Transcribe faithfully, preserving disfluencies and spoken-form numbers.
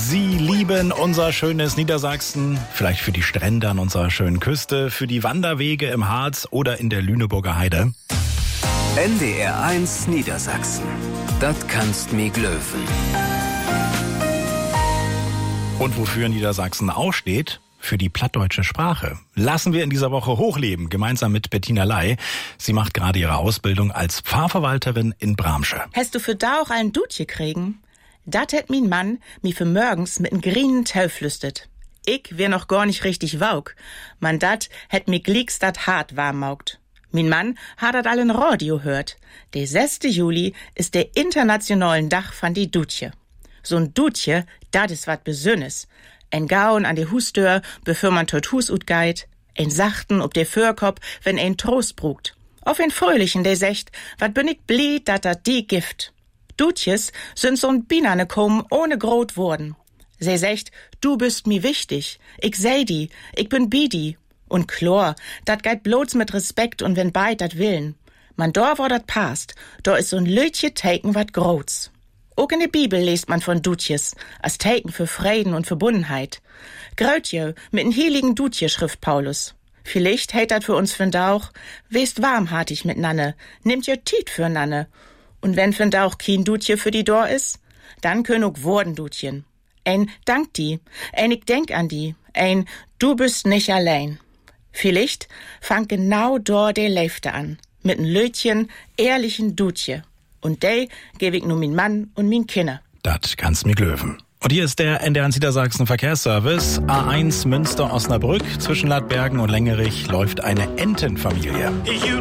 Sie lieben unser schönes Niedersachsen, vielleicht für die Strände an unserer schönen Küste, für die Wanderwege im Harz oder in der Lüneburger Heide. N D R eins Niedersachsen. Das kannst mi glöwen. Und wofür Niedersachsen auch steht? Für die plattdeutsche Sprache. Lassen wir in dieser Woche hochleben, gemeinsam mit Bettina Ley. Sie macht gerade ihre Ausbildung als Pfarrverwalterin in Bramsche. Hast du für da auch einen Dutje kriegen? Dat hätt min Mann mi für morgens mit n grinen Tau flüstet. Ich wär noch gar nicht richtig waug. Man dat hätt mi glicks dat hart warm maugt. Min Mann hat dat allen Radio hört. Der sechste Juli ist der internationalen Dach van die Dutje. So'n Dutje, dat is wat Besönnes. Ein Gaun an der Hustür, bevor man tot Hus utgeit. Ein Sachten ob der Förkop, wenn ein Trost brugt. Auf ein Fröhlichen, der secht, wat bin ich blied, dat dat die Gift. Dutjes sind so'n Binane kommen, ohne Grot worden. Se secht, du bist mi wichtig. Ich seh di, ich bin bi di. Und Chlor, dat geit bloß mit Respekt und wenn beid dat willen. Man dor wo dat passt, do is so'n Lütje Teken wat Grots. Auch in der Bibel liest man von Dutjes, als Teken für Frieden und Verbundenheit. Grötje mit n heiligen Dutje, schrift Paulus. Vielleicht hätt dat für uns find auch, west warmhartig mit Nanne, nimmt ihr Tiet für Nanne. Und wenn find auch kein Dutje für die Dor is, dann können auch Worten Dutjen. Ein Dank die, ein Ich denk an die, ein Du bist nicht allein. Vielleicht fang genau dor der Leifte an, mit n Lötchen, ehrlichen Dutje. Und dey gebe ich nur min Mann und min Kinder. Das kannst mi glöwen. Und hier ist der N D R eins Niedersachsen Verkehrsservice. A eins Münster-Osnabrück. Zwischen Ladbergen und Lengerich läuft eine Entenfamilie.